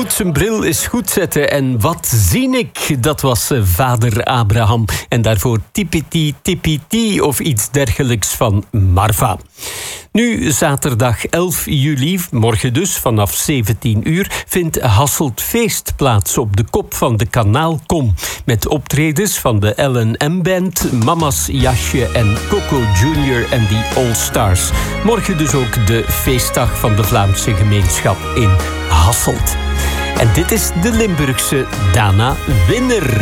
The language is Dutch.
moet zijn bril eens goed zetten. En wat zie ik? Dat was vader Abraham. En daarvoor tippity tippity of iets dergelijks van Marva. Nu, zaterdag 11 juli, morgen dus, vanaf 17 uur... vindt Hasselt Feest plaats op de kop van de Kanaalkom. Met optredens van de L&M-band, Mama's Jasje en Coco Junior en die All Stars. Morgen dus ook de feestdag van de Vlaamse gemeenschap in Hasselt. En dit is de Limburgse Dana Winner.